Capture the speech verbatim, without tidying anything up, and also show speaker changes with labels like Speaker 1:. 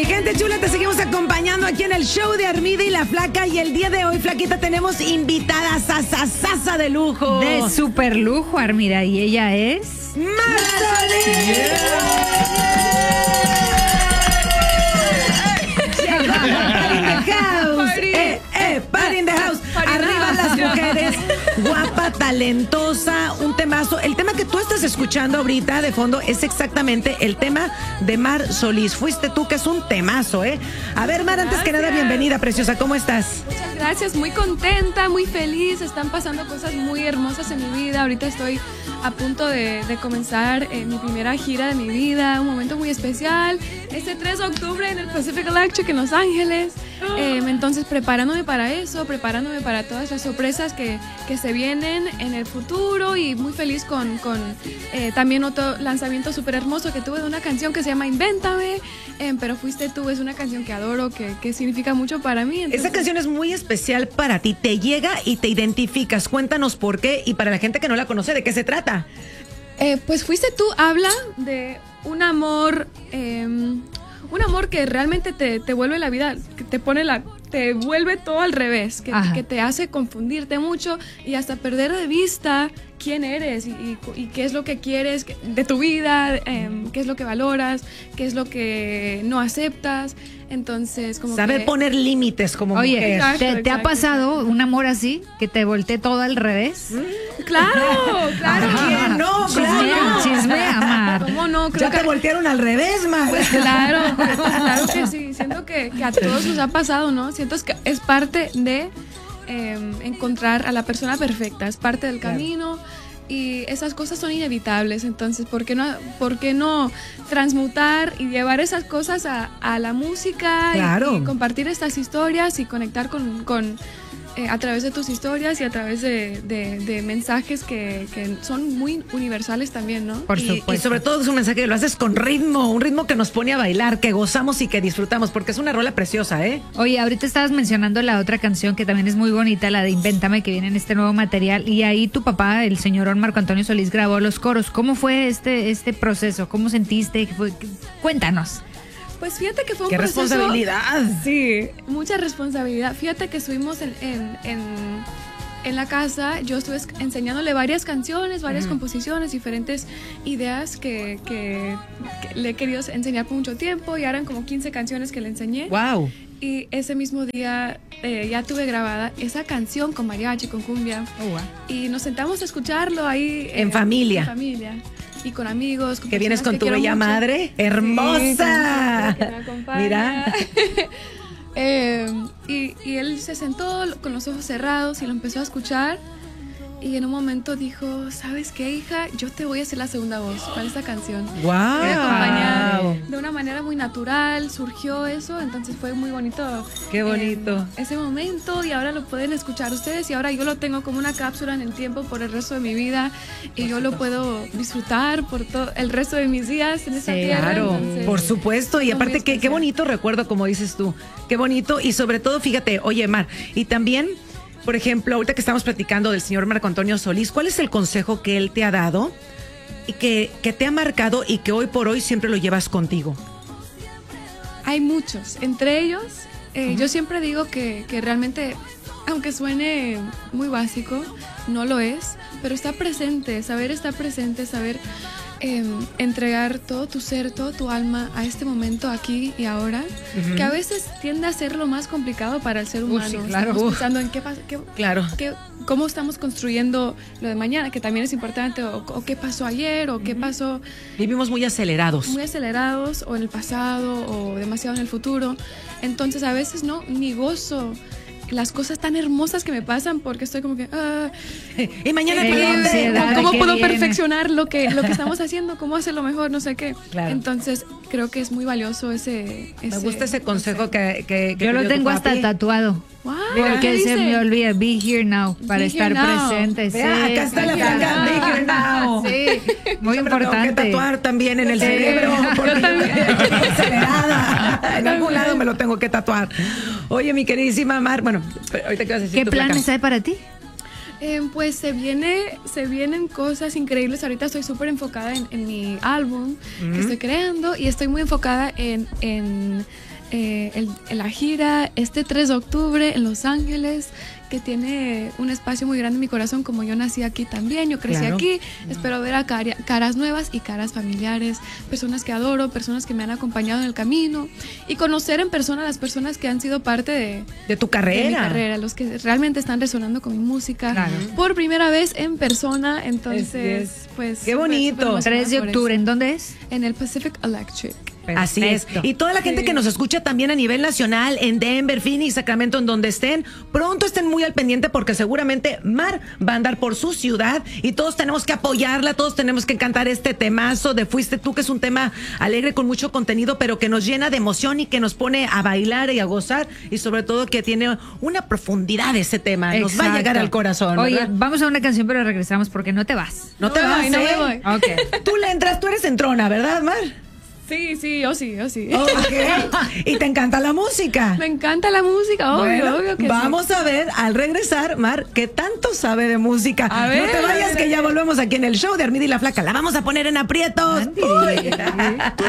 Speaker 1: Mi gente chula, te seguimos acompañando aquí en el show de Armida y la Flaca. Y el día de hoy, Flaquita, tenemos invitada sasa de lujo.
Speaker 2: De super lujo, Armida. Y ella es...
Speaker 1: ¡Mar Solís! Llegó Party in the House.
Speaker 3: Party.
Speaker 1: Eh, eh, Party in the House.
Speaker 3: Party
Speaker 1: Arriba
Speaker 3: now.
Speaker 1: las mujeres. Guapa, talentosa, un temazo. El tema que tú estás escuchando ahorita de fondo es exactamente el tema de Mar Solís. Fuiste tú, que es un temazo, ¿eh? A ver, Mar, antes que nada,
Speaker 3: Gracias.
Speaker 1: bienvenida, preciosa. ¿Cómo estás?
Speaker 3: Muchas gracias, muy contenta, muy feliz. Están pasando cosas muy hermosas en mi vida. Ahorita estoy a punto de, de comenzar eh, mi primera gira de mi vida. Un momento muy especial. Este tres de octubre en el Pacific Electric en Los Ángeles. Eh, entonces, preparándome para eso, preparándome para todas las sorpresas que, que se vienen en el futuro. Y muy feliz con, con eh, también otro lanzamiento súper hermoso que tuve de una canción que se llama Invéntame. Eh, pero fuiste tú, es una canción que adoro, que, que significa mucho para mí. Entonces,
Speaker 1: Esa canción es muy especial para ti. Te llega y te identificas. Cuéntanos por qué. Y para la gente que no la conoce, ¿de qué se trata?
Speaker 3: Eh, pues fuiste tú, habla de un amor, eh, un amor que realmente te, te vuelve la vida, que te pone la, te vuelve todo al revés, que, que te hace confundirte mucho y hasta perder de vista quién eres y, y, y qué es lo que quieres de tu vida, eh, qué es lo que valoras, qué es lo que no aceptas. Entonces, como
Speaker 1: Saber
Speaker 3: que...
Speaker 1: poner límites como
Speaker 2: Oye,
Speaker 1: mujer.
Speaker 3: Exacto,
Speaker 2: ¿te, te ha
Speaker 3: exacto,
Speaker 2: pasado
Speaker 3: exacto.
Speaker 2: un amor así? Que te voltee todo al revés.
Speaker 3: Claro, claro.
Speaker 1: ¿Quién no?
Speaker 2: Chismea,
Speaker 1: Claro.
Speaker 2: chismea, Mar.
Speaker 3: ¿Cómo no? Creo
Speaker 1: Ya te
Speaker 3: que...
Speaker 1: voltearon al revés, Mar.
Speaker 3: Pues claro, claro que sí. Siento que, que a todos nos ha pasado, ¿no? Siento que es parte de eh, encontrar a la persona perfecta, es parte del
Speaker 1: Claro.
Speaker 3: camino y esas cosas son inevitables. Entonces, ¿por qué no, por qué no transmutar y llevar esas cosas a, a la música y-
Speaker 1: Claro.
Speaker 3: y, compartir estas historias y conectar con... con eh, a través de tus historias y a través de, de, de mensajes que, que son muy universales también, ¿no?
Speaker 2: Por
Speaker 1: Y,
Speaker 2: supuesto.
Speaker 1: y sobre todo es un mensaje que lo haces con ritmo, un ritmo que nos pone a bailar, que gozamos y que disfrutamos, porque es una rola preciosa, ¿eh?
Speaker 2: Oye, ahorita estabas mencionando la otra canción que también es muy bonita, la de Invéntame, que viene en este nuevo material. Y ahí tu papá, el señor Marco Antonio Solís, grabó los coros. ¿Cómo fue este, este proceso? ¿Cómo sentiste? ¿Qué fue? Cuéntanos.
Speaker 3: Pues fíjate que fue un
Speaker 1: ¡Qué
Speaker 3: proceso...
Speaker 1: responsabilidad!
Speaker 3: Sí, mucha responsabilidad. Fíjate que estuvimos en, en, en, en la casa, yo estuve enseñándole varias canciones, varias
Speaker 1: Ujú.
Speaker 3: composiciones, diferentes ideas que, que, que le he querido enseñar por mucho tiempo y ahora eran como quince canciones que le enseñé.
Speaker 1: ¡Wow!
Speaker 3: Y ese mismo día eh, ya tuve grabada esa canción con mariachi, con cumbia. Y nos sentamos a escucharlo ahí. eh,
Speaker 1: En familia.
Speaker 3: En familia. Y con amigos. Con
Speaker 1: Que vienes
Speaker 3: personas
Speaker 1: con tu
Speaker 3: que quiero
Speaker 1: bella
Speaker 3: mucho.
Speaker 1: madre.
Speaker 3: Sí,
Speaker 1: ¡Hermosa!
Speaker 3: que me acompaña.
Speaker 1: Mira.
Speaker 3: Eh, y, y él se sentó con los ojos cerrados y lo empezó a escuchar. Y en un momento dijo, ¿sabes qué, hija? Yo te voy a hacer la segunda voz para esta canción.
Speaker 1: ¡Wow!
Speaker 3: Voy a acompañar de una manera muy natural, surgió eso, entonces fue muy bonito.
Speaker 1: Qué bonito.
Speaker 3: eh, ese momento y ahora lo pueden escuchar ustedes y ahora yo lo tengo como una cápsula en el tiempo por el resto de mi vida y yo lo puedo disfrutar por todo el resto de mis días en esta
Speaker 2: Sí,
Speaker 3: tierra.
Speaker 1: Claro,
Speaker 3: entonces,
Speaker 1: por supuesto. Y
Speaker 3: fue muy
Speaker 1: aparte, qué, qué
Speaker 3: especial.
Speaker 1: bonito recuerdo, como dices tú. Qué bonito. Y sobre todo, fíjate, oye, Mar, y también, por ejemplo, ahorita que estamos platicando del señor Marco Antonio Solís, ¿cuál es el consejo que él te ha dado y que, que te ha marcado y que hoy por hoy siempre lo llevas contigo?
Speaker 3: Hay muchos, entre ellos, eh, yo siempre digo que, que realmente, aunque suene muy básico, no lo es, pero está presente, saber estar presente, saber eh, entregar todo tu ser, todo tu alma a este momento aquí y ahora,
Speaker 1: Ujú.
Speaker 3: que a veces tiende a ser lo más complicado para el ser
Speaker 1: Uh,
Speaker 3: humano.
Speaker 1: sí, claro.
Speaker 3: Estamos
Speaker 1: Uh.
Speaker 3: pensando en qué pasa, qué,
Speaker 1: Claro.
Speaker 3: qué- cómo estamos construyendo lo de mañana, que también es importante, o, o qué pasó ayer, o qué pasó
Speaker 1: Vivimos muy acelerados.
Speaker 3: muy acelerados o en el pasado o demasiado en el futuro. Entonces a veces no, ni gozo las cosas tan hermosas que me pasan porque estoy como que... ah,
Speaker 1: Y mañana
Speaker 2: Eh,
Speaker 1: para dónde?
Speaker 2: ansiedad.
Speaker 3: ¿Cómo
Speaker 2: ¿qué
Speaker 3: puedo
Speaker 2: viene?
Speaker 3: perfeccionar lo que, lo que estamos haciendo? ¿Cómo hacerlo mejor? No sé qué.
Speaker 1: Claro.
Speaker 3: Entonces creo que es muy valioso ese...
Speaker 1: Me gusta ese consejo que, que, que
Speaker 2: Yo
Speaker 1: te
Speaker 2: lo
Speaker 1: dio tu
Speaker 2: tengo hasta
Speaker 1: papi.
Speaker 2: tatuado.
Speaker 3: Wow,
Speaker 2: Porque
Speaker 3: ¿qué
Speaker 2: se
Speaker 3: dice?
Speaker 2: me olvida, be here now, para
Speaker 3: Be
Speaker 2: estar
Speaker 3: here now.
Speaker 2: presente.
Speaker 1: Vea,
Speaker 2: sí,
Speaker 1: acá está la
Speaker 2: sí.
Speaker 1: flaca, be here now.
Speaker 2: Sí, muy
Speaker 1: Yo me lo tengo
Speaker 2: importante.
Speaker 1: que tatuar también en el
Speaker 2: Sí.
Speaker 1: cerebro. Porque
Speaker 3: Yo también.
Speaker 1: estoy acelerada. En algún lado me lo tengo que tatuar. Oye, mi queridísima Mar, bueno, ahorita qué vas a decir.
Speaker 2: ¿Qué
Speaker 1: tu
Speaker 2: planes
Speaker 1: flaca?
Speaker 2: hay para ti?
Speaker 3: Eh, pues se viene, se vienen cosas increíbles. Ahorita estoy súper enfocada en, en mi álbum que estoy creando y estoy muy enfocada en, en eh, el, en la gira este tres de octubre en Los Ángeles, que tiene un espacio muy grande en mi corazón, como yo nací aquí también, yo crecí
Speaker 1: Claro.
Speaker 3: aquí. Espero ver a cara- caras nuevas y caras familiares, personas que adoro, personas que me han acompañado en el camino y conocer en persona a las personas que han sido parte de,
Speaker 1: De tu
Speaker 3: de
Speaker 1: carrera.
Speaker 3: mi carrera, los que realmente están resonando con mi música
Speaker 2: Claro.
Speaker 3: por primera vez en persona, entonces
Speaker 1: Es- es.
Speaker 3: pues
Speaker 1: Qué
Speaker 3: súper,
Speaker 1: bonito.
Speaker 3: súper emocionada
Speaker 2: tres de
Speaker 3: por
Speaker 2: octubre,
Speaker 3: eso.
Speaker 2: ¿en dónde es?
Speaker 3: En el Pacific Electric.
Speaker 1: Así es.
Speaker 2: Perfecto.
Speaker 1: Y toda la gente
Speaker 3: Sí.
Speaker 1: que nos escucha también a nivel nacional, en Denver, Phoenix, Sacramento, en donde estén, pronto estén muy al pendiente porque seguramente Mar va a andar por su ciudad y todos tenemos que apoyarla, todos tenemos que cantar este temazo de Fuiste Tú, que es un tema alegre con mucho contenido, pero que nos llena de emoción y que nos pone a bailar y a gozar y sobre todo que tiene una profundidad ese tema. Nos va a llegar
Speaker 2: Exacto.
Speaker 1: al corazón.
Speaker 2: Oye,
Speaker 1: ¿verdad?
Speaker 2: vamos a una canción, pero regresamos porque no te vas.
Speaker 1: No te
Speaker 3: No me
Speaker 1: vas,
Speaker 3: voy, no
Speaker 1: ¿eh?
Speaker 3: me voy.
Speaker 2: Ok.
Speaker 1: Tú le entras, tú eres entrona, ¿verdad, Mar?
Speaker 3: Sí, sí, yo sí, yo sí.
Speaker 1: Ok. Y te encanta la música.
Speaker 3: Me encanta la música, obvio,
Speaker 1: Bueno,
Speaker 3: obvio que sí.
Speaker 1: vamos a ver al regresar, Mar, qué tanto sabe de música.
Speaker 3: A ver,
Speaker 1: no te
Speaker 3: a
Speaker 1: vayas,
Speaker 3: ver,
Speaker 1: que
Speaker 3: a
Speaker 1: ya
Speaker 3: ver.
Speaker 1: volvemos aquí en el show de Armida y la Flaca. La vamos a poner en aprietos. Uy.